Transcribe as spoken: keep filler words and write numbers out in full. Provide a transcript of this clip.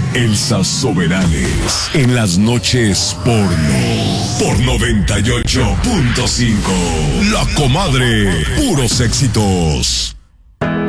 Elsa Soberanes en las noches porno por noventa y ocho punto cinco. La Comadre, puros éxitos.